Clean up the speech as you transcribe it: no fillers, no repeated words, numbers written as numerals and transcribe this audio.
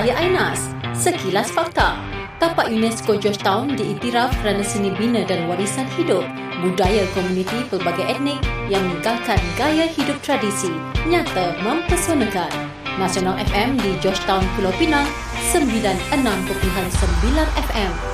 Saya Ainas. Sekilas fakta. Tapak UNESCO Georgetown diiktiraf kerana seni bina dan warisan hidup, budaya komuniti pelbagai etnik yang meninggalkan gaya hidup tradisi, nyata mempesonakan. Nasional FM di Georgetown, Pulau Pinang, 96.9 FM.